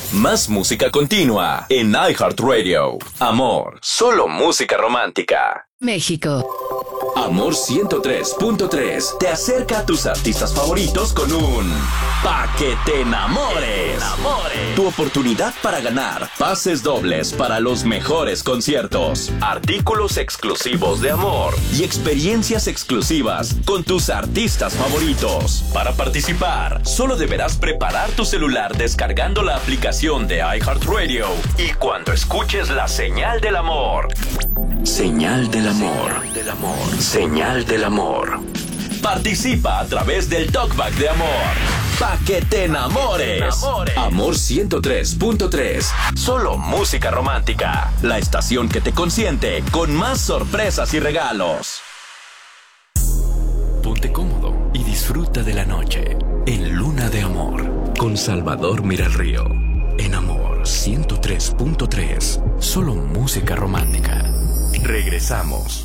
Más música continua en iHeartRadio. Amor, solo música romántica. México. Amor 103.3 te acerca a tus artistas favoritos con un Pa' que te enamores. Tu oportunidad para ganar pases dobles para los mejores conciertos, artículos exclusivos de Amor y experiencias exclusivas con tus artistas favoritos. Para participar, solo deberás preparar tu celular descargando la aplicación de iHeartRadio y cuando escuches la señal del amor. Señal del amor. Señal del amor. Participa a través del Talkback de Amor. Pa' que te enamores. Amor 103.3. Solo música romántica. La estación que te consiente con más sorpresas y regalos. Ponte cómodo y disfruta de la noche en Luna de Amor con Salvador Miralrío. En Amor 103.3. Solo música romántica. Regresamos.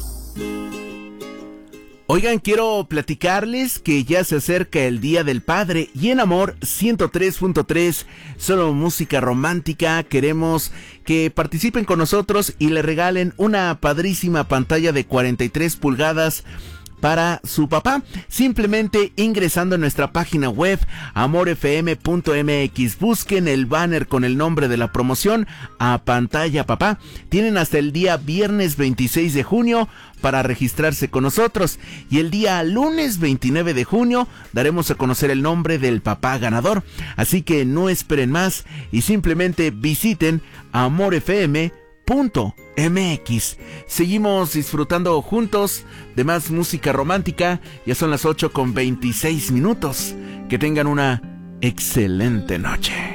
Oigan, quiero platicarles que ya se acerca el Día del Padre y en Amor 103.3, solo música romántica, queremos que participen con nosotros y le regalen una padrísima pantalla de 43 pulgadas para su papá, simplemente ingresando a nuestra página web amorfm.mx. Busquen el banner con el nombre de la promoción a pantalla papá. Tienen hasta el día viernes 26 de junio para registrarse con nosotros y el día lunes 29 de junio daremos a conocer el nombre del papá ganador. Así que no esperen más y simplemente visiten amorfm.mx. Seguimos disfrutando juntos de más música romántica. Ya son las 8:26. Que tengan una excelente noche.